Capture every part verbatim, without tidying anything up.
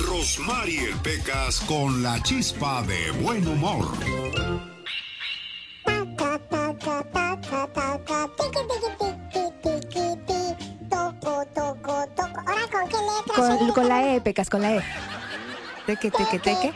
Rosmarie Pecas con la chispa de buen humor. Toco, toco, toco. Ahora, ¿con qué letra? Con, con la E, Pecas, con la E. Teque, teque, teque.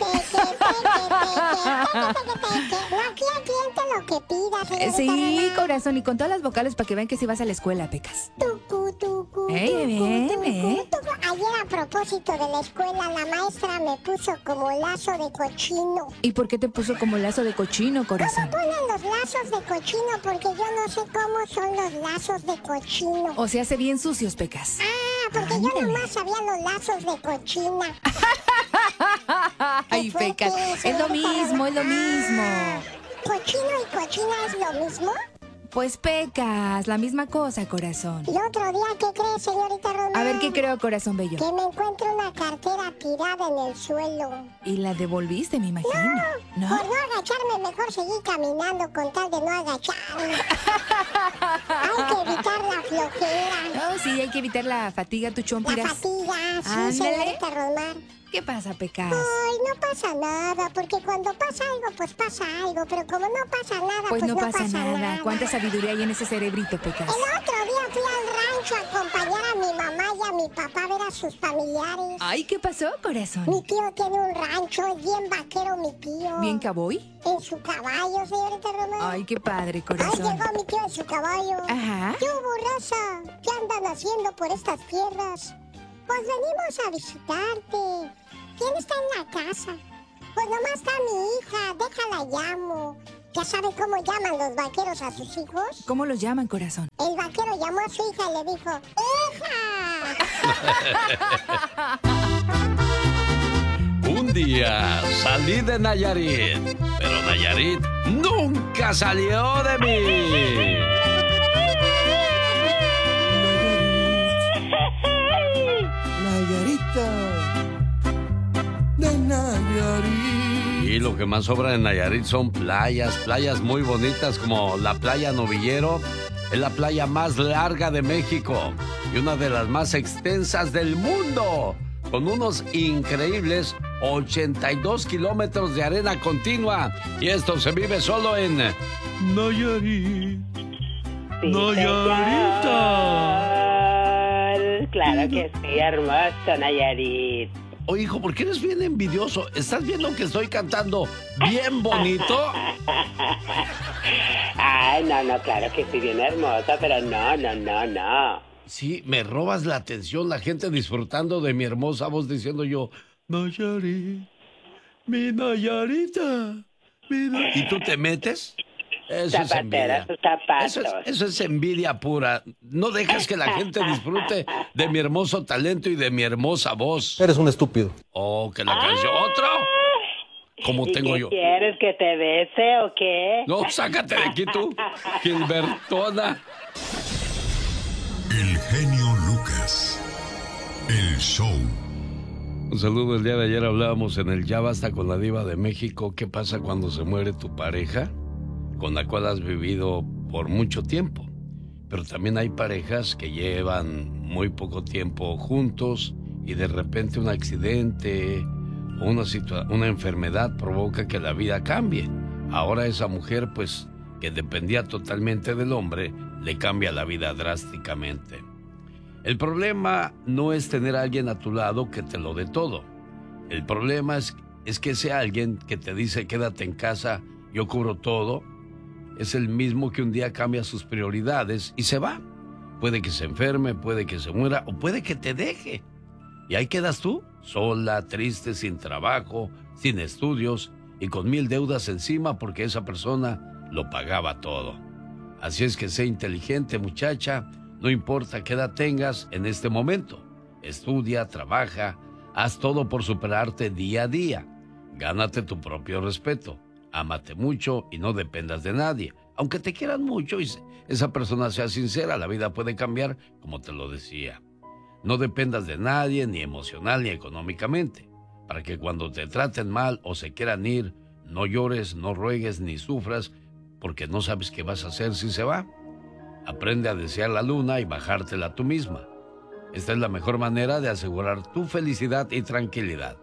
No, aquí cliente lo que pida, señorita Sí, Román. corazón, y con todas las vocales para que vean que sí vas a la escuela, Pecas. Tucu, tucu, Ey, tucu, bien, tucu, eh. tucu. Ayer, a propósito de la escuela, la maestra me puso como lazo de cochino. ¿Y por qué te puso como lazo de cochino, corazón? ¿Cómo ponen los lazos de cochino? Porque yo no sé cómo son los lazos de cochino. O se hace bien sucios, Pecas. Ah, porque yo Ándale. nomás sabía los lazos de cochina. Ay, Qué fuerte, Pecas, es lo señorita mismo, es lo mismo. ¿Cochino y cochina es lo mismo? Pues Pecas, la misma cosa, corazón. Y otro día, ¿qué crees, señorita Román? A ver, ¿qué creo, corazón bello? Que me encuentro una cartera tirada en el suelo. Y la devolviste, me imagino. No, por no agacharme, mejor seguí caminando con tal de no agacharme. Hay que evitar la flojera. No, sí, hay que evitar la fatiga, tu La chompiras. fatiga, sí, Ándale. señorita Román. ¿Qué pasa, Pecas? Ay, no pasa nada, porque cuando pasa algo, pues pasa algo. Pero como no pasa nada, Pues pues, no pasa nada. nada. ¿Cuánta sabiduría hay en ese cerebrito, Pecas? El otro día fui al rancho a acompañar a mi mamá y a mi papá a ver a sus familiares. Ay, ¿qué pasó, Mi corazón? tío tiene un rancho, es bien vaquero mi tío. ¿Bien cowboy? En su caballo, señorita Román. Ay, qué padre, Ay, corazón. llegó mi tío en su caballo. Ajá. ¿Qué hubo, raza? ¿Qué andan haciendo por estas tierras? Pues venimos a visitarte. ¿Quién está en la casa? Pues nomás está mi hija, déjala llamo. ¿Ya sabe cómo llaman los vaqueros a sus hijos? ¿Cómo los llaman, corazón? El vaquero llamó a su hija y le dijo, ¡hija! Un día salí de Nayarit, pero Nayarit nunca salió de mí. Nayarita de Nayarit. Y lo que más sobra en Nayarit son playas, playas muy bonitas como la playa Novillero. Es la playa más larga de México y una de las más extensas del mundo, con unos increíbles ochenta y dos kilómetros de arena continua. Y esto se vive solo en Nayarit. Sí, Nayarita. señor. Claro que sí, hermoso, Nayarit. Oye, hijo, ¿por qué eres bien envidioso? ¿Estás viendo que estoy cantando bien bonito? Ay, no, no, claro que sí, bien hermosa, pero no, no, no, no. Sí, me robas la atención, la gente disfrutando de mi hermosa voz diciendo yo, Nayarit, mi Nayarita, mi Na-". ¿Y tú te metes? Eso es Zapatera, envidia. sus zapatos. Eso es, eso es envidia pura. No dejas que la gente disfrute de mi hermoso talento y de mi hermosa voz. Eres un estúpido. Oh, que la canción. ¿Otro? Como ¿Y tengo qué yo. quieres, que te bese o qué? No, sácate de aquí tú, Gilbertona. El genio Lucas. El show. Un saludo. El día de ayer hablábamos en el Ya Basta con la Diva de México. ¿Qué pasa cuando se muere tu pareja con la cual has vivido por mucho tiempo? Pero también hay parejas que llevan muy poco tiempo juntos y de repente un accidente o una, situa- una enfermedad provoca que la vida cambie. Ahora esa mujer, pues, que dependía totalmente del hombre, le cambia la vida drásticamente. El problema no es tener a alguien a tu lado que te lo dé todo. El problema es, es que ese alguien que te dice quédate en casa, yo cubro todo, es el mismo que un día cambia sus prioridades y se va. Puede que se enferme, puede que se muera o puede que te deje. Y ahí quedas tú, sola, triste, sin trabajo, sin estudios y con mil deudas encima porque esa persona lo pagaba todo. Así es que sé inteligente, muchacha, no importa qué edad tengas en este momento. Estudia, trabaja, haz todo por superarte día a día. Gánate tu propio respeto. Ámate mucho y no dependas de nadie. Aunque te quieran mucho y esa persona sea sincera, la vida puede cambiar, como te lo decía. No dependas de nadie, ni emocional ni económicamente, para que cuando te traten mal o se quieran ir, no llores, no ruegues ni sufras, porque no sabes qué vas a hacer si se va. Aprende a desear la luna y bajártela tú misma. Esta es la mejor manera de asegurar tu felicidad y tranquilidad.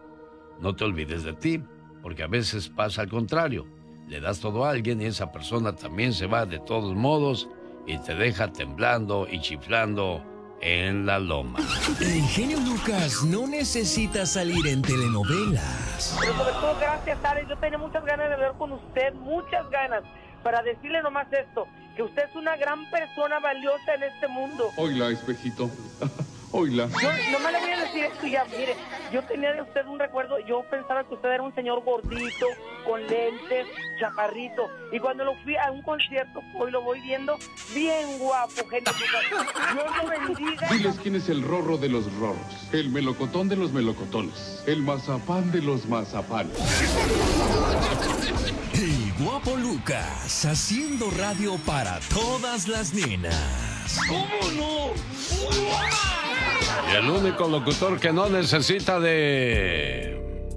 no te olvides de ti, porque a veces pasa al contrario. Le das todo a alguien y esa persona también se va de todos modos y te deja temblando y chiflando en la loma. El genio Lucas no necesita salir en telenovelas. Pero sobre todo, gracias, Alex. Yo tenía muchas ganas de hablar con usted, muchas ganas, para decirle nomás esto, que usted es una gran persona valiosa en este mundo. Oila, espejito. Oila. Yo nomás le voy a decir esto ya, mire, yo tenía de usted un recuerdo, yo pensaba que usted era un señor gordito, con lentes, chaparrito, y cuando lo fui a un concierto, hoy lo voy viendo, bien guapo, genio. Dios lo bendiga. Diles quién es el rorro de los rorros, el melocotón de los melocotones, el mazapán de los mazapanes. El guapo Lucas, haciendo radio para todas las nenas. ¿Cómo no? Y el único locutor que no necesita de...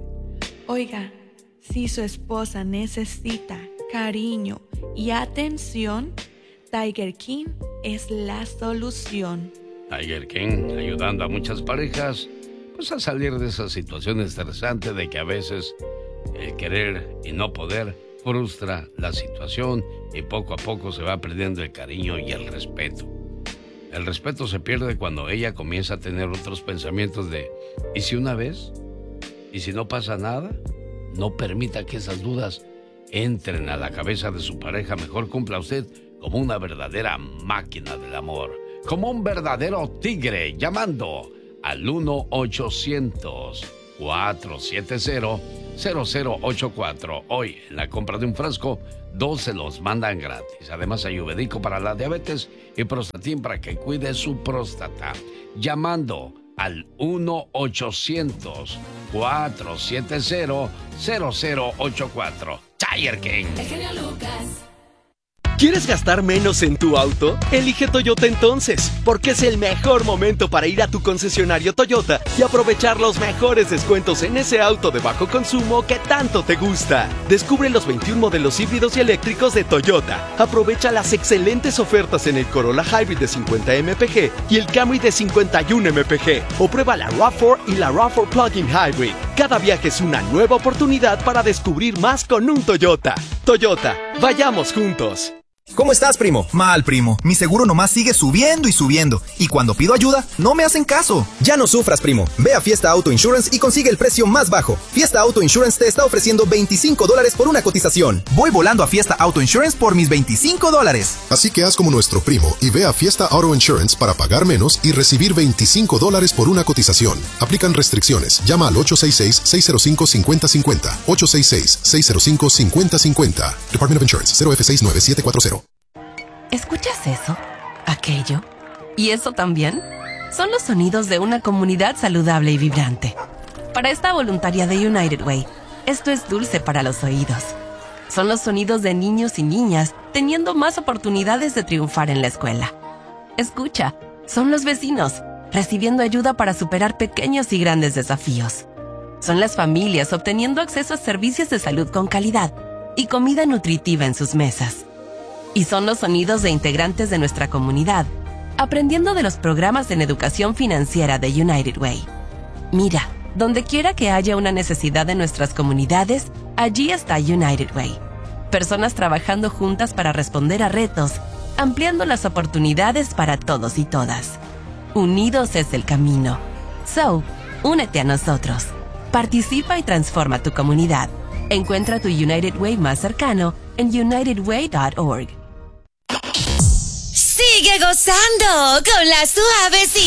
Oiga, si su esposa necesita cariño y atención, Tiger King es la solución. Tiger King ayudando a muchas parejas pues a salir de esa situación estresante de que a veces el querer y no poder frustra la situación y poco a poco se va perdiendo el cariño y el respeto. El respeto se pierde cuando ella comienza a tener otros pensamientos de ¿y si una vez? ¿Y si no pasa nada? No permita que esas dudas entren a la cabeza de su pareja. Mejor cumpla usted como una verdadera máquina del amor, como un verdadero tigre, llamando al uno ochocientos, cuatrocientos setenta, cero cero ocho cuatro. Hoy, en la compra de un frasco, dos se los mandan gratis. Además, hay Ubedico para la diabetes y Prostatin para que cuide su próstata. Llamando al uno ochocientos, cuatrocientos setenta, cero cero ocho cuatro. Tiger King. El genio Lucas. ¿Quieres gastar menos en tu auto? Elige Toyota entonces, porque es el mejor momento para ir a tu concesionario Toyota y aprovechar los mejores descuentos en ese auto de bajo consumo que tanto te gusta. Descubre los veintiún modelos híbridos y eléctricos de Toyota. Aprovecha las excelentes ofertas en el Corolla Hybrid de cincuenta miles por hora y el Camry de cincuenta y una miles por hora. O prueba la RAV cuatro y la RAV cuatro Plug-in Hybrid. Cada viaje es una nueva oportunidad para descubrir más con un Toyota. Toyota, vayamos juntos. ¿Cómo estás, primo? Mal, primo. Mi seguro nomás sigue subiendo y subiendo. Y cuando pido ayuda, no me hacen caso. Ya no sufras, primo. Ve a Fiesta Auto Insurance y consigue el precio más bajo. Fiesta Auto Insurance te está ofreciendo veinticinco dólares por una cotización. Voy volando a Fiesta Auto Insurance por mis veinticinco dólares. Así que haz como nuestro primo y ve a Fiesta Auto Insurance para pagar menos y recibir veinticinco dólares por una cotización. Aplican restricciones. Llama al ocho seis seis, seis cero cinco, cinco cero cinco cero. ocho seis seis, seis cero cinco, cinco cero cinco cero. Department of Insurance, cero F seis nueve siete cuatro cero. ¿Escuchas eso? ¿Aquello? ¿Y eso también? Son los sonidos de una comunidad saludable y vibrante. Para esta voluntaria de United Way, esto es dulce para los oídos. Son los sonidos de niños y niñas teniendo más oportunidades de triunfar en la escuela. Escucha, son los vecinos recibiendo ayuda para superar pequeños y grandes desafíos. Son las familias obteniendo acceso a servicios de salud con calidad y comida nutritiva en sus mesas. Y son los sonidos de integrantes de nuestra comunidad, aprendiendo de los programas en educación financiera de United Way. Mira, donde quiera que haya una necesidad de nuestras comunidades, allí está United Way. Personas trabajando juntas para responder a retos, ampliando las oportunidades para todos y todas. Unidos es el camino. So, únete a nosotros. Participa y transforma tu comunidad. Encuentra tu United Way más cercano en united way dot org. Sigue gozando con la suavecita.